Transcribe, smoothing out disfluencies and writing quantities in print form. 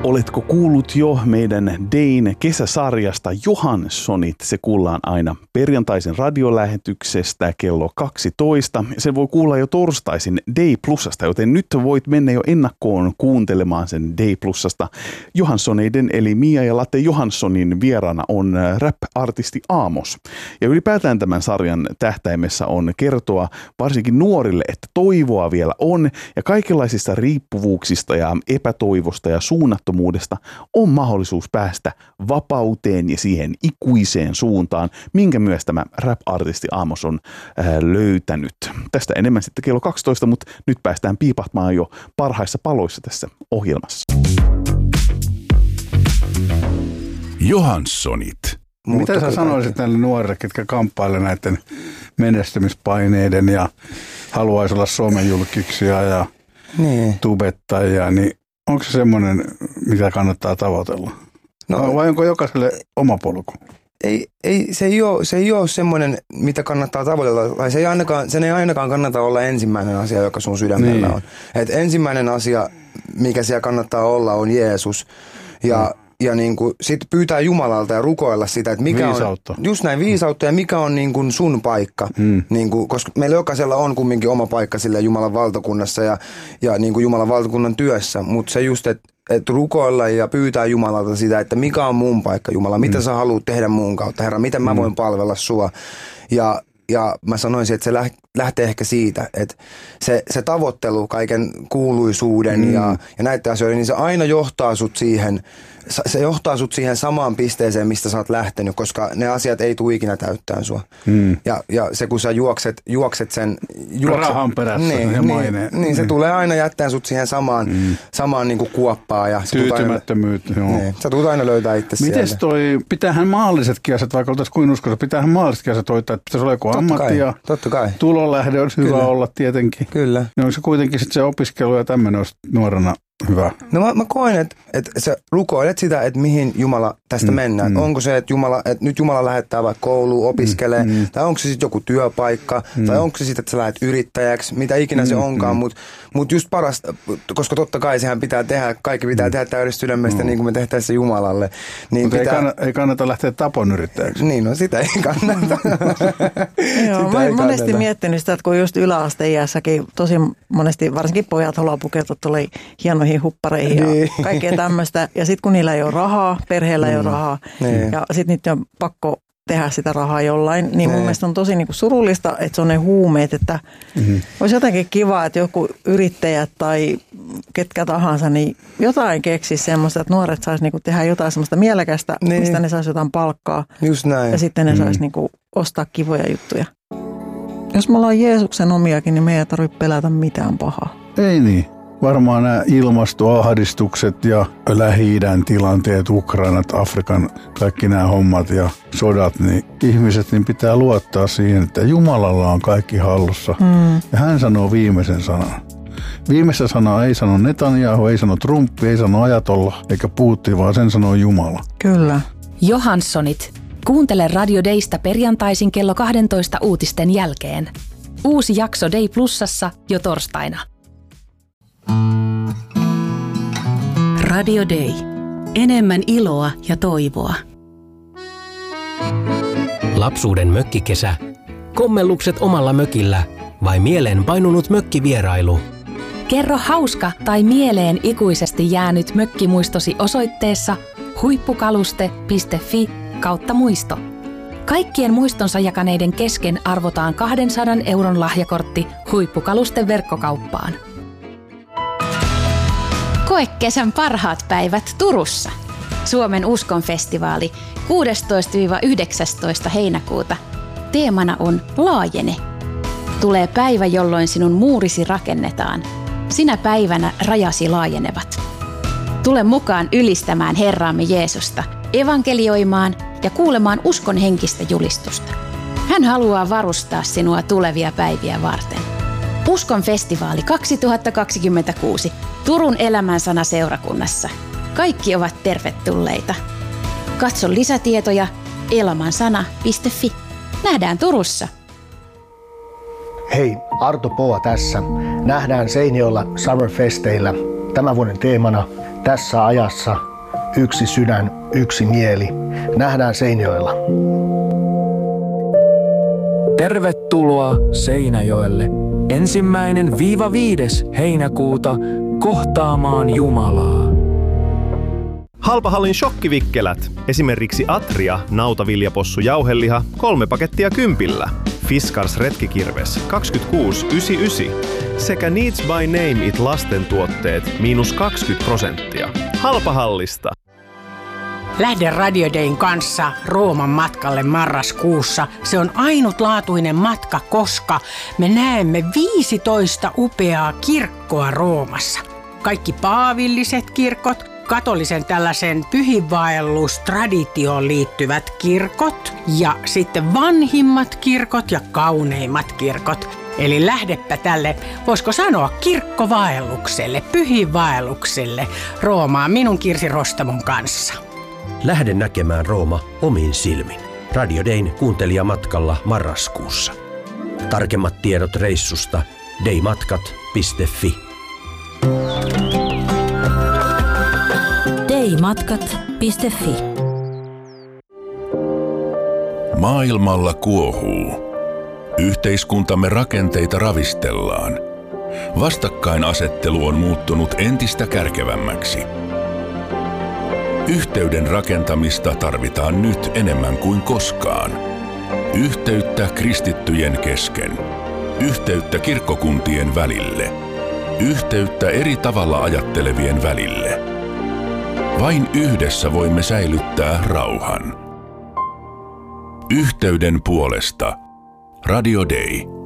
Oletko kuullut jo meidän Dayn kesäsarjasta Johanssonit? Se kuullaan aina perjantaisin radiolähetyksestä kello 12. Se voi kuulla jo torstaisin Day Plusasta, joten nyt voit mennä jo ennakkoon kuuntelemaan sen Day Plusasta. Johanssoneiden eli Mia ja Latte Johanssonin vieraana on rap-artisti Aamos. Ja ylipäätään tämän sarjan tähtäimessä on kertoa varsinkin nuorille, että toivoa vielä on ja kaikenlaisista riippuvuuksista ja epätoivosta ja suunnattomuudesta on mahdollisuus päästä vapauteen ja siihen ikuiseen suuntaan, minkä myös tämä rap-artisti Aamos on löytänyt. Tästä enemmän sitten kello 12, mutta nyt päästään piipahtamaan jo parhaissa paloissa tässä ohjelmassa. Johanssonit. Mitä sä sanoisit näille nuorille, ketkä kamppailevat näiden menestymispaineiden ja haluaisi olla somejulkiksia ja tubettajia, niin onko se semmoinen, mitä kannattaa tavoitella? No, vai onko jokaiselle oma polku? Se ei ole semmoinen, mitä kannattaa tavoitella. Tai sen ei ainakaan kannata olla ensimmäinen asia, joka sun sydämellä on. Et ensimmäinen asia, mikä siellä kannattaa olla, on Jeesus. Ja niin kuin sit pyytää Jumalalta ja rukoilla sitä, että mikä viisautta. On just näin viisautta ja mikä on niin kuin sun paikka. Niin kuin, koska meillä jokaisella on kumminkin oma paikka sille Jumalan valtakunnassa ja niin kuin Jumalan valtakunnan työssä. Mutta se just, että rukoilla ja pyytää Jumalalta sitä, että mikä on mun paikka Jumala, mitä sä haluat tehdä mun kautta, Herra, miten mä voin palvella sua. Ja mä sanoisin, että se lähtee ehkä siitä, että se tavoittelu kaiken kuuluisuuden ja näiden asioiden, niin se aina johtaa sut siihen, samaan pisteeseen, mistä sä oot lähtenyt, koska ne asiat ei tule ikinä täyttään sua. Ja se, kun sä juokset sen rahan perässä ja maineen. Niin se tulee aina jättämään sut siihen samaan niin kuin kuoppaan. Ja tyytymättömyyttä. Sä tulet aina löytää itse sieltä. Mites pitäähän maallisetkin asiat, vaikka oltaisiin kuin uskossa, pitäähän maallisetkin asiat hoitaa, että pitäisi olla joku ammatti ja tulolähde olisi hyvä olla tietenkin. Kyllä. Niin onko se kuitenkin sitten se opiskelu ja tämmöinen olisi nuorena hyvä? No mä koen, että sä rukoilet sitä, että mihin Jumala tästä mennään. Onko se, että nyt Jumala lähettää vaikka kouluun, opiskelee, tai onko se sitten joku työpaikka, tai onko se sitten, että sä lähdet yrittäjäksi, mitä ikinä se onkaan, mutta just parasta, koska totta kai sehän pitää tehdä, kaikki pitää tehdä täydestä sydämestä, niin kuin me tehtäisiin se Jumalalle. Niin mutta ei kannata lähteä tapon yrittäjäksi. Niin, no sitä ei kannata. Joo, mä oon monesti miettinyt sitä, että kun just yläasteiässäkin tosi monesti, varsinkin pojat haluaa pukeutua tuolle hienoihin huppareihin ja kaikkea tämmöistä. Ja sitten kun niillä ei ole rahaa, perheellä ei ole rahaa ja sitten niitä on pakko tehdä sitä rahaa jollain, niin mun mielestä on tosi niinku surullista, että se on ne huumeet, että olisi jotenkin kiva, että joku yrittäjät tai ketkä tahansa, niin jotain keksisi semmoista, että nuoret saisi niinku tehdä jotain semmoista mielekästä, mistä ne saisi jotain palkkaa. Just näin. Ja sitten ne saisi niinku ostaa kivoja juttuja. Jos me ollaan Jeesuksen omiakin, niin me ei tarvitse pelätä mitään pahaa. Ei niin. Varmaan nämä ilmastoahdistukset ja Lähi-idän tilanteet, Ukrainat, Afrikan, kaikki nämä hommat ja sodat, niin ihmiset niin pitää luottaa siihen, että Jumalalla on kaikki hallussa. Ja hän sanoo viimeisen sanan. Viimeistä sanaa ei sano Netanyahu, ei sano Trump, ei sano Ajatolla eikä Putin, vaan sen sanoo Jumala. Kyllä. Johanssonit. Kuuntele Radio Daysta perjantaisin kello 12 uutisten jälkeen. Uusi jakso Day Plusassa jo torstaina. Radio Day. Enemmän iloa ja toivoa. Lapsuuden mökkikesä. Kommellukset omalla mökillä vai mieleen painunut mökkivierailu? Kerro hauska tai mieleen ikuisesti jäänyt mökkimuistosi osoitteessa huippukaluste.fi/muisto. Kaikkien muistonsa jakaneiden kesken arvotaan 200 € lahjakortti Huippukalusten verkkokauppaan. Koe kesän parhaat päivät Turussa. Suomen uskonfestivaali 16-19 heinäkuuta. Teemana on Laajene. Tulee päivä, jolloin sinun muurisi rakennetaan. Sinä päivänä rajasi laajenevat. Tule mukaan ylistämään Herraamme Jeesusta, evankelioimaan ja kuulemaan uskon henkistä julistusta. Hän haluaa varustaa sinua tulevia päiviä varten. Uskon festivaali 2026 Turun Elämänsana seurakunnassa. Kaikki ovat tervetulleita. Katso lisätietoja elamansana.fi. Nähdään Turussa. Hei, Arto Poa tässä. Nähdään Seinäjoella Summerfesteillä. Tämän vuoden teemana Tässä ajassa yksi sydän, yksi mieli. Nähdään Seinäjoella. Tervetuloa Seinäjoelle 1.–5. heinäkuuta kohtaamaan Jumalaa. Halpahallin shokkivikkelät. Esimerkiksi Atria, nautaviljapossu jauheliha, 3 pakettia 10. Fiskars retkikirves 26,99 sekä Needs by Name It lasten tuotteet -20%. Halpahallista. Lähde Radio Dayn kanssa Rooman matkalle marraskuussa. Se on ainutlaatuinen matka, koska me näemme 15 upeaa kirkkoa Roomassa. Kaikki paavilliset kirkot, katolisen tällaisen pyhinvaellustraditioon liittyvät kirkot ja sitten vanhimmat kirkot ja kauneimmat kirkot. Eli lähdepä tälle, voisiko sanoa, kirkkovaellukselle, pyhinvaellukselle Roomaan minun Kirsi Rostamon kanssa. Lähde näkemään Rooma omin silmin. Radio Dayn kuuntelijamatkalla marraskuussa. Tarkemmat tiedot reissusta daymatkat.fi. daymatkat.fi. Maailmalla kuohuu. Yhteiskuntamme rakenteita ravistellaan. Vastakkainasettelu on muuttunut entistä kärkevämmäksi. Yhteyden rakentamista tarvitaan nyt enemmän kuin koskaan. Yhteyttä kristittyjen kesken. Yhteyttä kirkkokuntien välille. Yhteyttä eri tavalla ajattelevien välille. Vain yhdessä voimme säilyttää rauhan. Yhteyden puolesta Radio Day.